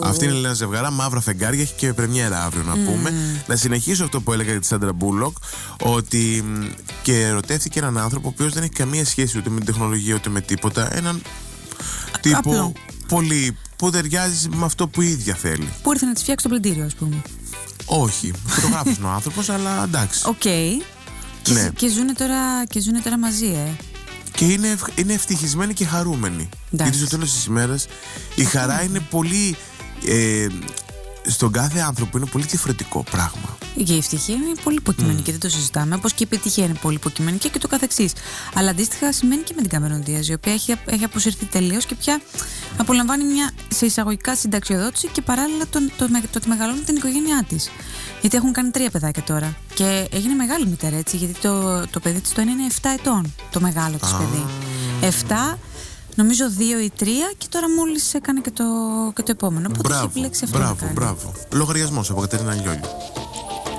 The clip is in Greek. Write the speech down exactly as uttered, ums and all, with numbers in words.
Αυτή είναι Ελένα Ζευγαρά, Μαύρα φεγγάρια, έχει και πρεμιέρα αύριο να mm. πούμε. Να συνεχίσω αυτό που έλεγα για τη Σάντρα Μπούλοκ, ότι και ερωτεύτηκε έναν άνθρωπο ο οποίος δεν έχει καμία σχέση ούτε με την τεχνολογία ούτε με τίποτα. Έναν τύπο Απλό. πολύ που ταιριάζει με αυτό που η ίδια θέλει. Που ήρθε να τη φτιάξει το πλυντήριο, ας πούμε. Όχι, φωτογράφος είναι ο άνθρωπος, αλλά εντάξει. Οκ. Okay. Ναι. Και, και ζουνε τώρα, τώρα μαζί, ε. Και είναι, ευ, είναι ευτυχισμένοι και χαρούμενοι. Γιατί στο τέλος της ημέρας η χαρά είναι πολύ. Ε, στον κάθε άνθρωπο είναι πολύ διαφορετικό πράγμα. Και η ευτυχία είναι πολύ υποκειμενική, mm. δεν το συζητάμε. Όπως και η επιτυχία είναι πολύ υποκειμενική και το καθεξής. Αλλά αντίστοιχα σημαίνει και με την Κάμερον Ντίαζ, η οποία έχει, έχει αποσυρθεί τελείως και πια απολαμβάνει μια σε εισαγωγικά συνταξιοδότηση και παράλληλα το, το, το, το ότι μεγαλώνει την οικογένειά της. Γιατί έχουν κάνει τρία παιδάκια τώρα. Και έγινε μεγάλη μητέρα, έτσι, γιατί το, το παιδί της το ένα είναι επτά ετών. Το μεγάλο της ah. παιδί. επτά. Νομίζω δύο ή τρία και τώρα μόλις έκανε και το, και το επόμενο. Οπότε μπράβο, έχει επιλέξει αυτό. Μπράβο, μπράβο. Λογαριασμός από Κατερίνα Λιόλιο.